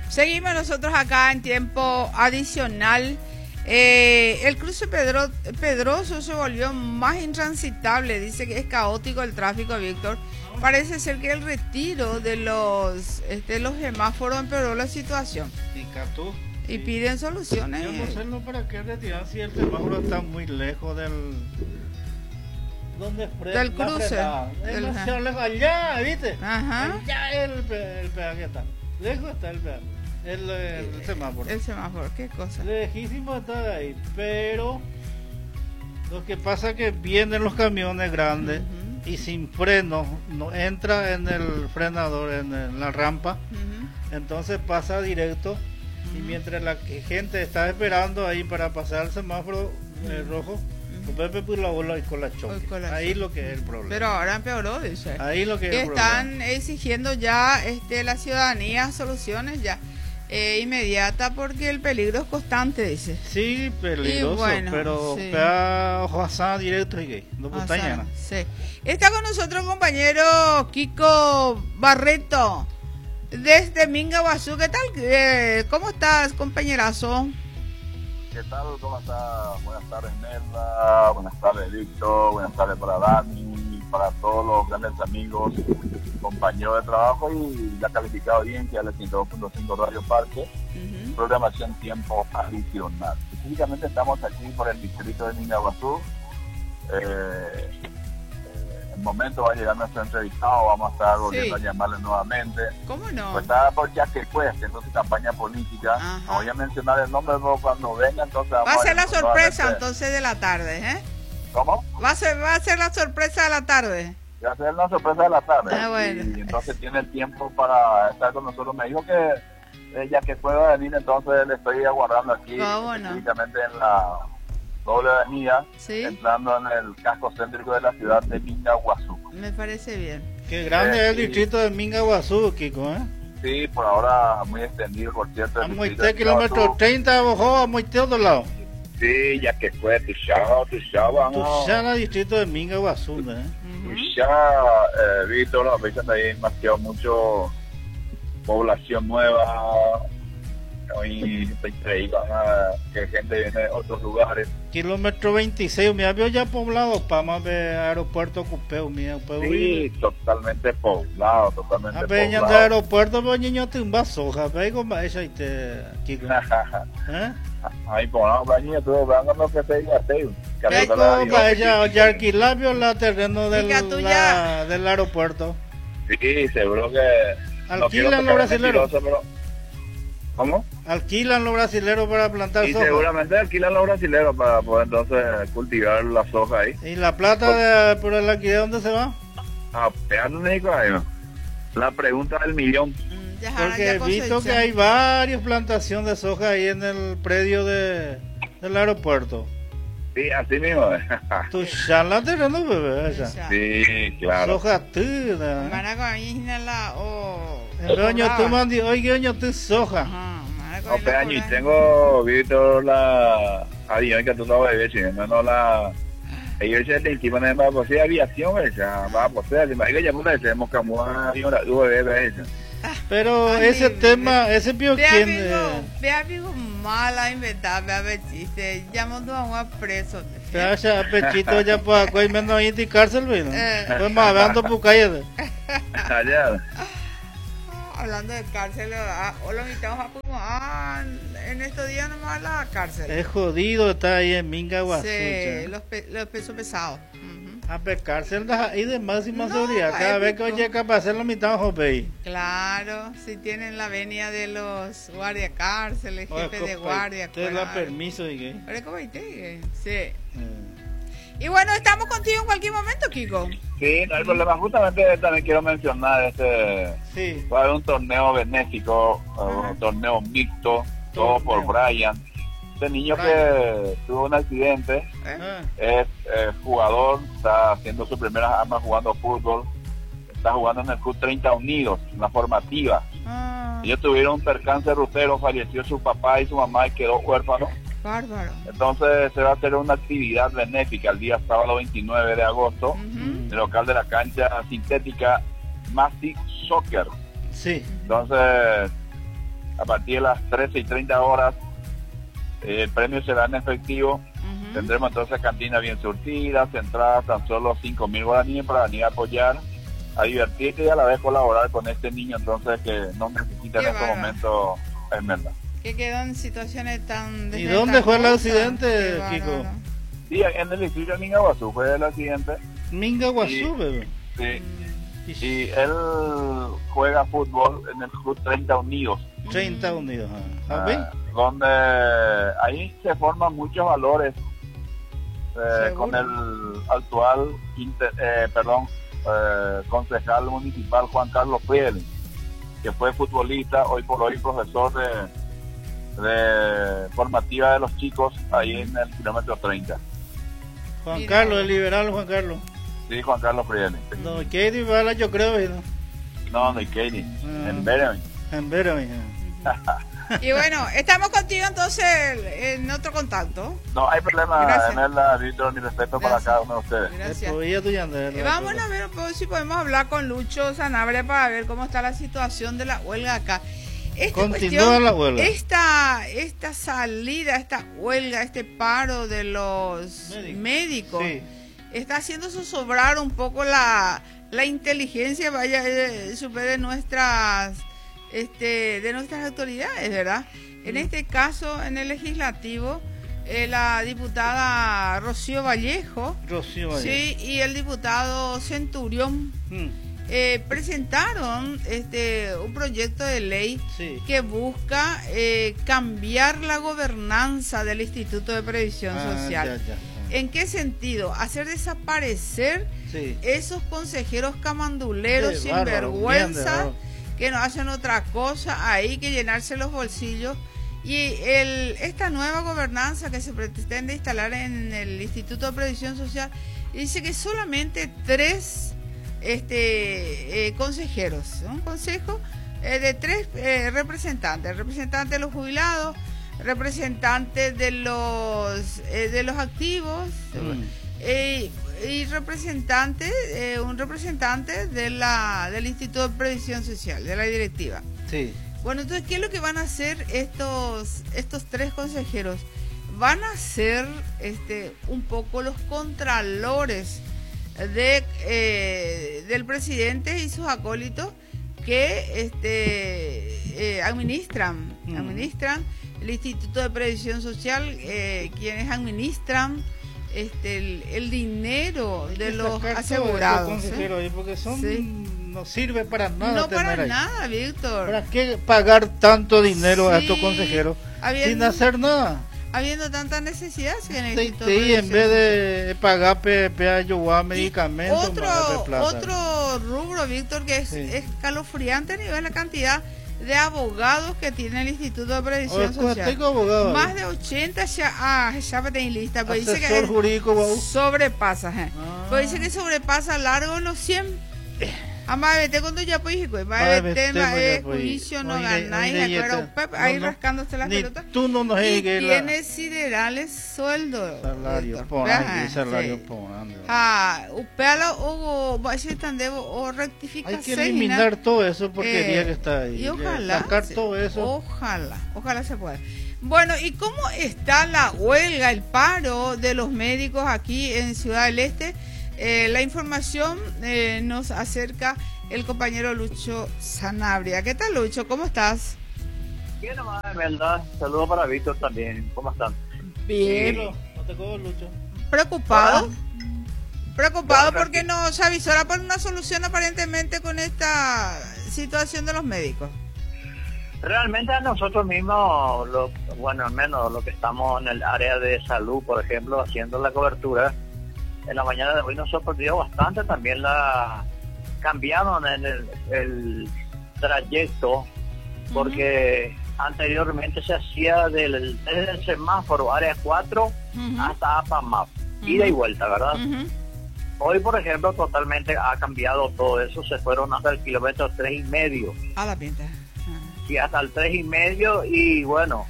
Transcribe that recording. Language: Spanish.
Seguimos nosotros acá en tiempo adicional. El cruce Pedroso se volvió más intransitable. Dice que es caótico el tráfico, Víctor. Parece ser que el retiro de los semáforos empeoró la situación. Y piden soluciones. Yo no sé para qué retirar si el semáforo está muy lejos del cruce. Allá, ¿viste? Ajá. Allá el peaje está. Lejos está el peaje. El semáforo. El semáforo, qué cosa. Lejísimo está de ahí, pero lo que pasa es que vienen los camiones grandes y sin freno, no entra en el frenador, en la rampa, entonces pasa directo y mientras la gente está esperando ahí para pasar el semáforo rojo, Pepe pues la bola y con la choque. Ahí lo que es el problema. Pero ahora empeoró, dice. Ahí lo que es el problema. Están exigiendo ya la ciudadanía soluciones ya inmediata porque el peligro es constante, dice. Sí, peligroso, bueno, pero sí. ojo directo y no puta. Sí. Está con nosotros el compañero Kiko Barreto desde Mingaguazú. ¿Qué tal? ¿Cómo estás, compañerazo? ¿Qué tal? ¿Cómo estás? Buenas tardes, Nelda. Buenas tardes, Víctor. Buenas tardes para Dani, para todos los grandes amigos, compañeros de trabajo y ya calificado bien, que al 102.5 Radio Parque, programación tiempo adicional. Específicamente estamos aquí por el distrito de Mingaguazú. En momento va a llegar nuestro entrevistado, vamos a estar volviendo a llamarle nuevamente. ¿Cómo no? Pues está por Yaquecué haciendo su campaña política. No voy a mencionar el nombre, pero cuando venga entonces va a ser la sorpresa entonces de la tarde, ¿eh? ¿Cómo? Va a ser la sorpresa de la tarde. Va a ser la sorpresa de la tarde. Bueno. Y entonces tiene el tiempo para estar con nosotros. Me dijo que ya que pueda venir, entonces le estoy aguardando aquí, específicamente en la doble avenida, entrando en el casco céntrico de la ciudad de Mingaguazú. Me parece bien. Qué grande es el distrito de Mingaguazú, Kiko, ¿eh? Sí, por ahora muy extendido, por cierto. A Moité, kilómetro 30, bajó a Moité, otro lado. Sí, ya que fue Tuxala, distrito de Mingaguazú, ¿eh? Tuxala, Víctor, a veces ahí demasiado mucho población nueva. Hoy increíble, que gente viene de otros lugares. Kilómetro 26, me había ya poblado para más de aeropuerto Cupeo, sí, totalmente poblado, totalmente poblado. Peña de aeropuerto, pero niño te un soja, pero con esa y te Kiko. Ahí ponemos baño, todo vean lo que te diga, ya alquilar la terreno del aeropuerto. Sí, seguro que alquilan los brasileños. ¿Cómo? Alquilan los brasileros para plantar soja. Y seguramente alquilan los brasileros para poder entonces cultivar la soja ahí. ¿Y la plata por el alquiler dónde se va? Pegando México ahí, ¿no? La pregunta del millón. Porque he visto que hay varias plantaciones de soja ahí en el predio del aeropuerto. Sí, así mismo. Tu charla terreno, bebé. Sí, claro. Soja tuda. Maracaína o Roño tú mandi, oye, oño tú soja. No, pedaño, y tengo visto la avión que tú sabes de veces, no la ellos se te equipan de más posible aviación, esa va a poseer, imagínate ya puta tenemos que mover avión la UV esa. Pero ese tema, ese pio quién ve amigo mala inventar, ve a ver chiste, llamando a un preso. Te ya pechito ya pues acá y menos ahí en cárcel, ¿no? Pues más hablando por calle. Allá. Hablando de cárcel, o lo invitamos a en estos días nomás a la cárcel. Es jodido estar ahí en Mingaguazú. Sí, los pesos pesados. A cárcel ahí de máxima seguridad. Cada vez que llega para hacer la mitad, jope. Claro, si tienen la venia de los guardia cárceles, jefe de guardia. Te da permiso, ¿y qué? Sí. Y bueno, estamos contigo en cualquier momento, Kiko. Sí, no hay problema. Justamente también quiero mencionar va a haber un torneo benéfico, un torneo mixto, todo por Brian. Este niño que tuvo un accidente, es jugador, está haciendo sus primeras armas jugando fútbol, está jugando en el Club 30 Unidos, en la formativa. Ellos tuvieron un percance rutero, falleció su papá y su mamá y quedó huérfano. Bárbaro. Entonces se va a hacer una actividad benéfica el día sábado 29 de agosto en el local de la cancha sintética Massive Soccer. Sí. Entonces a partir de las 13:30 horas, el premio será en efectivo. Tendremos entonces cantinas bien surtidas, entradas tan solo 5.000 guaraníes para venir a apoyar, a divertirse y a la vez colaborar con este niño entonces que no necesita en este momento enmienda. Que quedó en situaciones tan... ¿Y dónde fue el accidente, Kiko? Sí, en el distrito de Mingaguazú fue el accidente. Mingaguazú, bebé. Sí. Y él juega fútbol en el Club 30 Unidos. 30 Unidos, donde ahí se forman muchos valores con el actual concejal municipal Juan Carlos Friedling, que fue futbolista, hoy por hoy profesor de formativa de los chicos ahí en el kilómetro 30. Juan Carlos, el liberal Juan Carlos. Sí, Juan Carlos Friedling. No, Katie Bala, yo creo, ¿no? No, Katie, en Beremy. En Beremy. Y bueno, estamos contigo entonces en otro contacto. No hay problema, Emelda, Víctor, mi respeto para cada uno de ustedes. Gracias. Vamos a ver si podemos hablar con Lucho Sanabria para ver cómo está la situación de la huelga acá. Continúa la huelga. Esta salida, esta huelga, este paro de los médicos está haciendo zozobrar un poco la inteligencia de nuestras autoridades, ¿verdad? En este caso, en el legislativo, la diputada Rocío Vallejo, sí, y el diputado Centurión presentaron un proyecto de ley que busca cambiar la gobernanza del Instituto de Previsión Social. ¿En qué sentido? Hacer desaparecer esos consejeros camanduleros sin vergüenza que no hacen otra cosa ahí que llenarse los bolsillos, y esta nueva gobernanza que se pretende instalar en el Instituto de Previsión Social dice que solamente 3 consejeros, un consejo de 3 representantes de los jubilados, representantes de los activos, y un representante del Instituto de Previsión Social, de la directiva. Sí. Bueno, entonces, ¿qué es lo que van a hacer estos 3 consejeros? Van a ser un poco los contralores del presidente y sus acólitos que administran el Instituto de Previsión Social, quienes administran el dinero de los asegurados. Porque no sirve para nada. No para nada, Víctor. ¿Para qué pagar tanto dinero a estos consejeros sin hacer nada? Habiendo tanta necesidad en el Instituto en vez de pagar ayuda, medicamentos, otro rubro, Víctor, que es escalofriante a nivel de la cantidad de abogados que tiene el Instituto de Previsión Social. Más de 80 ya tienen lista, pues dice que sobrepasa, pues dice que sobrepasa largo los 100. Ama vete cuando ya pues juicio no ganáis, ahí rascándose las pelotas. Tú no nos y tiene siderales sueldos. Salario o rectificación. Hay que eliminar todo eso porquería que está ahí. Y ojalá sacar todo eso. Ojalá se pueda. Bueno, ¿y cómo está la huelga, el paro de los médicos aquí en Ciudad del Este? La información nos acerca el compañero Lucho Sanabria. ¿Qué tal, Lucho? ¿Cómo estás? Bien, nomás, Imelda. Saludos para Víctor también. ¿Cómo están? Bien. ¿No te acuerdas, Lucho? ¿Preocupado? Preocupado porque no se avisora por una solución aparentemente con esta situación de los médicos. Realmente a nosotros mismos, al menos lo que estamos en el área de salud, por ejemplo, haciendo la cobertura, en la mañana de hoy nos sorprendió bastante también cambiaron el trayecto, porque anteriormente se hacía desde el semáforo área 4 hasta APAMAP, ida y vuelta, ¿verdad? Hoy, por ejemplo, totalmente ha cambiado todo eso, se fueron hasta el kilómetro 3,5. A la pinta. Sí, hasta el 3,5, y bueno,